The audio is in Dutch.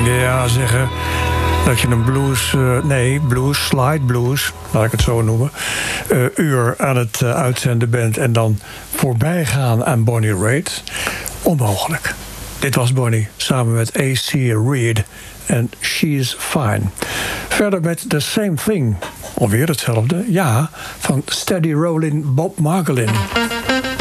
Ja, zeggen dat je een slide blues, laat ik het zo noemen, uur aan het uitzenden bent en dan voorbij gaan aan Bonnie Raitt. Onmogelijk. Dit was Bonnie samen met A.C. Reed en She's Fine. Verder met The Same Thing, alweer hetzelfde, ja, van Steady Rollin' Bob Margolin.